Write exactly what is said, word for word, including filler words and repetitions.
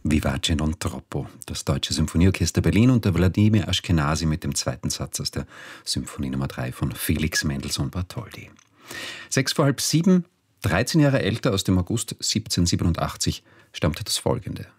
Vivace non troppo, das Deutsche Symphonieorchester Berlin unter Wladimir Aschkenasy mit dem zweiten Satz aus der Symphonie Nummer drei von Felix Mendelssohn Bartholdy. Sechs vor halb sieben, dreizehn Jahre älter, aus dem August siebzehnhundertsiebenundachtzig, stammt das folgende.